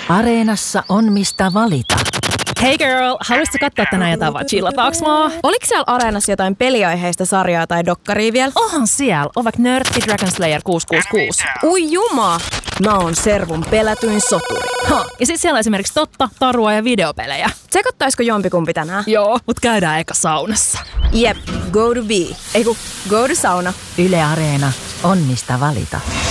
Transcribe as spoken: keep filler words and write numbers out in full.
Areenassa on mistä valita. Hey girl, haluaisitko katsoa tänään jotain vaan chillataaks mua? Oliko siellä Areenassa jotain peliaiheista sarjaa tai dokkaria vielä? Onhan siellä, on vaikka Nörtti Dragon Slayer kuusi kuusi kuusi. Ui juma! Mä oon Servun pelätyin soturi. Ha, ja sit siellä on esimerkiksi totta, tarua ja videopelejä. Tsekottaisiko jompikumpi tänään? Joo, mut käydään eka saunassa. Jep, go to be. Eiku, go to sauna. Yle Areena on mistä valita.